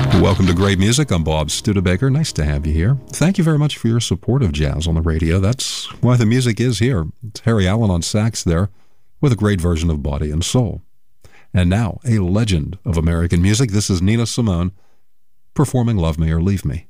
Welcome to Great Music. I'm Bob Studebaker. Nice to have you here. Thank you very much for your support of jazz on the radio. That's why the music is here. It's Harry Allen on sax there with a great version of Body and Soul. And now, a legend of American music. This is Nina Simone performing Love Me or Leave Me.